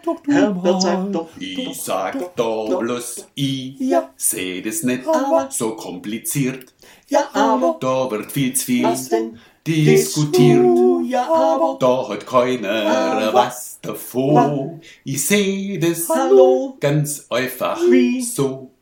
Herbert sagt doch Ich sag doch bloß I, Ja. seh das nicht Aber. so kompliziert. Ja, aber. Da wird viel zu viel Was denn? diskutiert. Ja, aber. Da hat keiner Aber. was davon. Ich seh das Hallo. ganz einfach Wie? so.